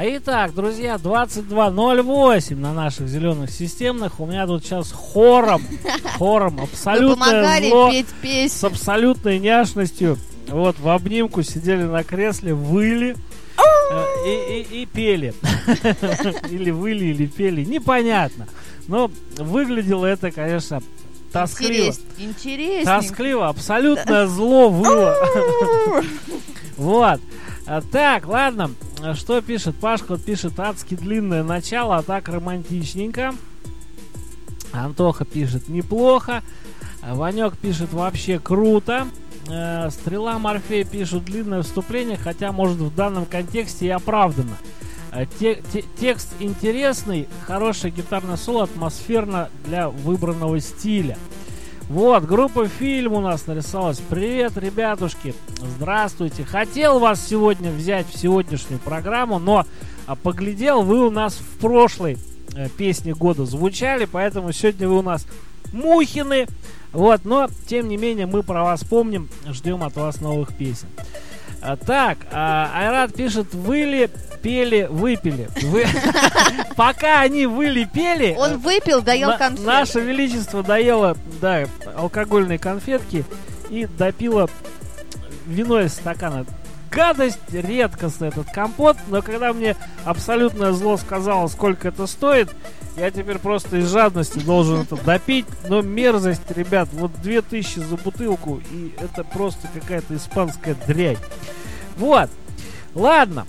Итак, друзья, 22:08 на наших зеленых системных. У меня тут сейчас хором абсолютное зло петь песню с абсолютной няшностью. Вот в обнимку сидели на кресле, выли и пели. Или выли, или пели, непонятно. Но выглядело это, конечно, тоскливо. Интересно. Тоскливо, абсолютное зло выло. Вот. Так, ладно. Что пишет? Пашка пишет: адски длинное начало, а так романтичненько. Антоха пишет: неплохо. Ванек пишет: вообще круто. Стрела Морфей пишет: длинное вступление, хотя может в данном контексте и оправдано. Текст интересный, хорошее гитарное соло, атмосферно для выбранного стиля. Вот, группа «Фильм» у нас нарисовалась. Привет, ребятушки, здравствуйте. Хотел вас сегодня взять в сегодняшнюю программу, но поглядел, вы у нас в прошлой песне года звучали, поэтому сегодня вы у нас Мухины. Вот, но, тем не менее, мы про вас помним, ждем от вас новых песен. Так, Айрат пишет: выли, пели, выпили. Пока они выли, пели, он выпил, доел конфеты. Наше Величество доело, да, алкогольные конфетки и допило вино из стакана. Гадость редкостная этот компот, но когда мне абсолютное зло сказало, сколько это стоит, я теперь просто из жадности должен это допить. Но мерзость, ребят, вот 2000 за бутылку, и это просто какая-то испанская дрянь. Вот, ладно.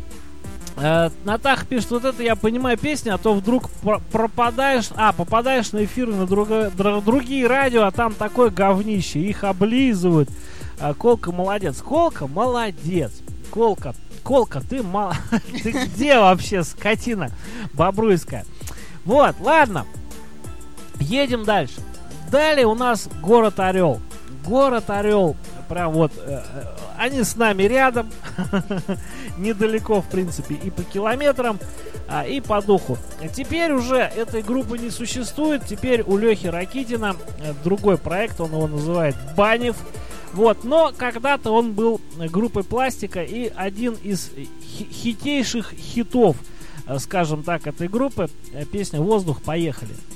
Натаха пишет: вот это я понимаю песня, а то вдруг попадаешь на эфир на другие радио, а там такое говнище, их облизывают. Колка молодец. Колка молодец. Колка, ты где вообще, скотина бобруйская? Вот, ладно. Едем дальше. Далее у нас город Орел. Город Орел. Прям вот они с нами рядом. Недалеко, в принципе, и по километрам, и по духу. Теперь уже этой группы не существует. Теперь у Лехи Ракитина другой проект, он его называет Банев. Вот, но когда-то он был группой Пластика, и один из хитейших хитов, скажем так, этой группы, песня «Воздух, поехали».